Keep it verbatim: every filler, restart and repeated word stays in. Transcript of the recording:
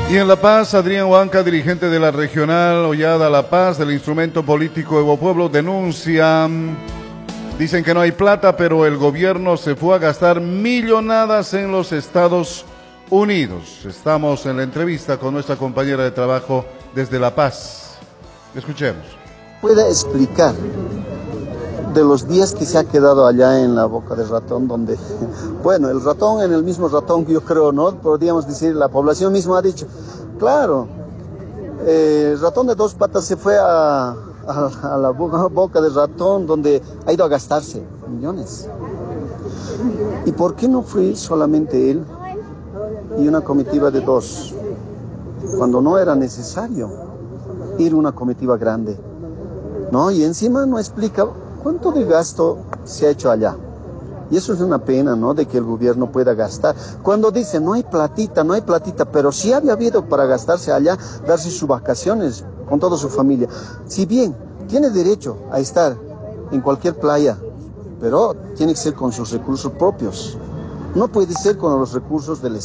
Y en La Paz, Adrián Huanca, dirigente de la regional Ollada La Paz, del instrumento político Evo Pueblo, denuncia, dicen que no hay plata, pero el gobierno se fue a gastar millonadas en los Estados Unidos. Estamos en la entrevista con nuestra compañera de trabajo desde La Paz. Escuchemos. ¿Puede explicar de los días que se ha quedado allá en la boca del ratón, donde, bueno, el ratón en el mismo ratón, yo creo, ¿no? Podríamos decir, la población misma ha dicho, claro, eh, el ratón de dos patas se fue a, a, a la boca, boca del ratón, donde ha ido a gastarse millones. ¿Y por qué no fue solamente él y una comitiva de dos, cuando no era necesario ir una comitiva grande? ¿No? Y encima no explica cuánto de gasto se ha hecho allá. Y eso es una pena, ¿no? De que el gobierno pueda gastar. Cuando dice, no hay platita, no hay platita, pero sí había habido para gastarse allá, darse sus vacaciones con toda su familia. Si bien tiene derecho a estar en cualquier playa, pero tiene que ser con sus recursos propios. No puede ser con los recursos del Estado.